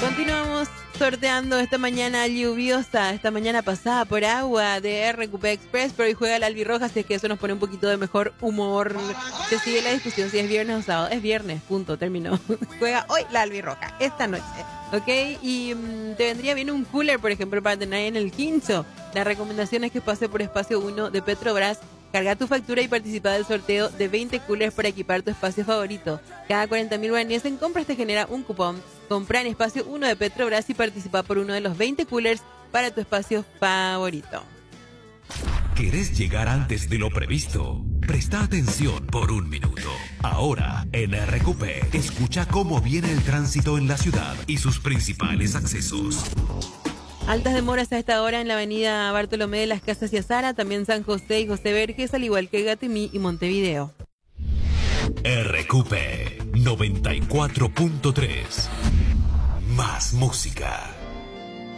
Continuamos sorteando esta mañana lluviosa, esta mañana pasada por agua de RQP Express, pero hoy juega la albirroja, así es que eso nos pone un poquito de mejor humor. Se sigue la discusión si es viernes o sábado. Es viernes, punto, terminó. Juega hoy la albirroja, esta noche, ¿ok? Y te vendría bien un cooler, por ejemplo, para tener en el quincho. La recomendación es que pase por espacio 1 de Petrobras. Carga tu factura y participa del sorteo de 20 coolers para equipar tu espacio favorito. Cada 40.000 guaraníes en compras te genera un cupón. Compra en espacio 1 de Petrobras y participa por uno de los 20 coolers para tu espacio favorito. ¿Querés llegar antes de lo previsto? Presta atención por un minuto. Ahora, en RQP, escucha cómo viene el tránsito en la ciudad y sus principales accesos. Altas demoras a esta hora en la avenida Bartolomé de las Casas y Azara, también San José y José Verges, al igual que Gatemí y Montevideo. RQP 94.3. Más música.